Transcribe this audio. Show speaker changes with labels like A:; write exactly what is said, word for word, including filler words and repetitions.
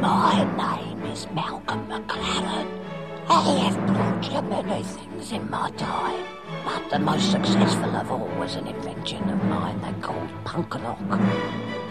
A: My name is Malcolm McLaren. I have brought you many things in my time, but the most successful of all was an invention of mine they called Punkalock.